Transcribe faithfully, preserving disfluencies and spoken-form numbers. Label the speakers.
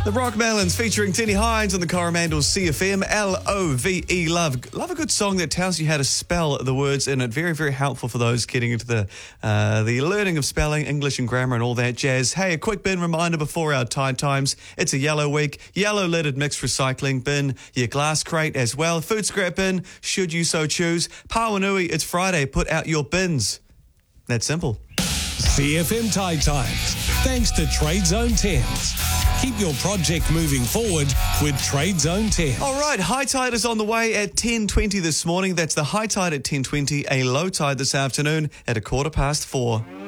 Speaker 1: The Rockmelons featuring Tenny Hines on the Coromandel C F M. L O V E, love. Love a good song that tells you how to spell the words in it. Very, very helpful for those getting into the uh, the learning of spelling, English and grammar and all that jazz. Hey, a quick bin reminder before our Tide Times. It's a yellow week. Yellow lidded mixed recycling bin. Your glass crate as well. Food scrap bin, should you so choose. Pawanui, it's Friday. Put out your bins. That's simple.
Speaker 2: C F M Tide Times. Thanks to Trade Zone Thames. Keep your project moving forward with Trade Zone Thames.
Speaker 1: All right, high tide is on the way at ten twenty this morning. That's the high tide at ten twenty, a low tide this afternoon at a quarter past four.